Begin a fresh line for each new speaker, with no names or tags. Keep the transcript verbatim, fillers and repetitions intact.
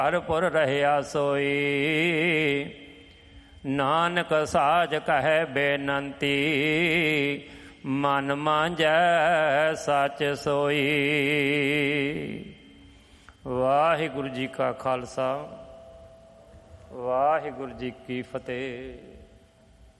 ਹਰਪੁਰ ਰਹਿਆ ਸੋਈ। ਨਾਨਕ ਸਾਜ ਕਹੈ ਬੇਨੰਤੀ, ਮਨ ਮਾਂਜੈ ਸਚ ਸੋਈ। ਵਾਹਿਗੁਰੂ ਜੀ ਕਾ ਖਾਲਸਾ, ਵਾਹਿਗੁਰੂ ਜੀ ਕੀ ਫਤਿਹ।